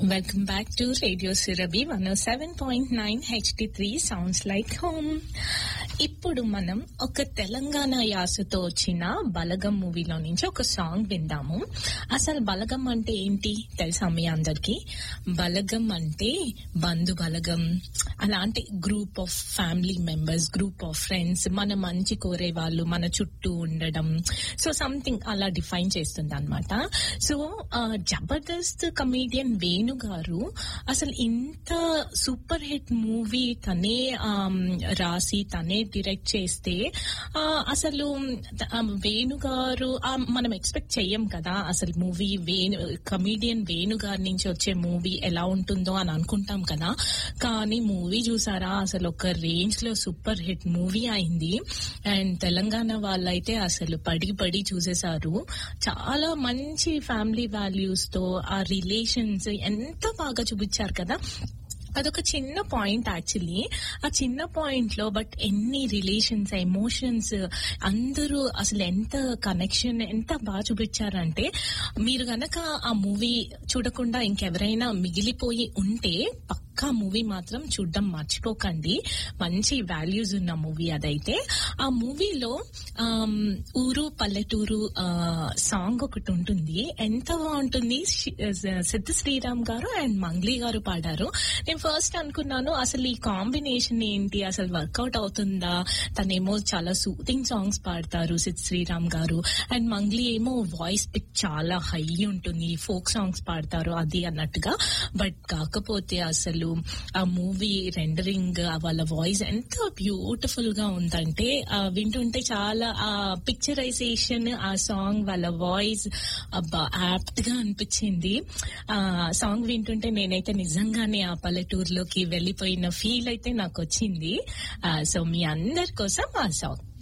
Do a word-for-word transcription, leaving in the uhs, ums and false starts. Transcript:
Welcome back to Radio Surabhi one oh seven point nine H D three Sounds Like Home. ఇప్పుడు మనం ఒక తెలంగాణ యాసతో వచ్చిన బలగం మూవీలో నుంచి ఒక సాంగ్ విందాము. అసలు బలగం అంటే ఏంటి తెలుసా మీ అందరికి? బలగం అంటే బంధు బలగం, అలాంటి group of family members, group of friends, మన మంచి కోరే వాళ్ళు మన చుట్టూ ఉండడం. సో సంథింగ్ అలా డిఫైన్ చేస్తుంది అనమాట. సో జబర్దస్త్ కమీడియన్ వేణు గారు అసలు ఇంత సూపర్ హిట్ మూవీ తనే రాసి తనే డైరెక్ట్ చేస్తే అసలు వేణు గారు మనం ఎక్స్పెక్ట్ చెయ్యం కదా. అసలు మూవీ వేణు కమీడియన్ వేణు గారి నుంచి వచ్చే మూవీ ఎలా ఉంటుందో అని అనుకుంటాం కదా. కానీ మూవీ చూసారా, అసలు ఒక రేంజ్ లో సూపర్ హిట్ మూవీ అయింది. అండ్ తెలంగాణ వాళ్ళైతే అసలు పడి పడి చూసేశారు. చాలా మంచి ఫ్యామిలీ వాల్యూస్ తో ఆ రిలేషన్స్ ఎంత బాగా చూపించారు కదా. అదొక చిన్న పాయింట్ యాక్చువల్లీ. ఆ చిన్న పాయింట్ లో బట్ ఎన్ని రిలేషన్స్, ఎమోషన్స్, అందరూ అసలు ఎంత కనెక్షన్ ఎంత బాగా చూపించారంటే, మీరు గనక ఆ మూవీ చూడకుండా ఇంకెవరైనా మిగిలిపోయి ఉంటే పక్కా మూవీ మాత్రం చూడడం మర్చిపోకండి. మంచి వాల్యూస్ ఉన్న మూవీ అదైతే. ఆ మూవీలో ఊరు పల్లెటూరు సాంగ్ ఒకటి ఉంటుంది, ఎంత బాగుంటుంది. సిద్ధ శ్రీరామ్ గారు అండ్ మంగ్లీ గారు పాడారు. నేను ఫస్ట్ అనుకున్నాను అసలు ఈ కాంబినేషన్ ఏంటి, అసలు వర్కౌట్ అవుతుందా? తనేమో చాలా సూతింగ్ సాంగ్స్ పాడతారు సిద్ శ్రీరామ్ గారు, అండ్ మంగ్లీ ఏమో వాయిస్ పిక్ చాలా హై ఉంటుంది, ఫోక్ సాంగ్స్ పాడతారు అది అన్నట్టుగా. బట్ కాకపోతే అసలు ఆ మూవీ రెండరింగ్, వాళ్ళ వాయిస్ ఎంత బ్యూటిఫుల్ గా ఉందంటే వింటుంటే చాలా ఆ పిక్చరైజేషన్, ఆ సాంగ్, వాళ్ళ వాయిస్ యాప్ట్ గా అనిపించింది. ఆ సాంగ్ వింటుంటే నేనైతే నిజంగానే ఆ పల్లెటూరులోకి వెళ్లిపోయిన ఫీల్ అయితే నాకు వచ్చింది. సో మీ అందరి కోసం ఆ సాంగ్.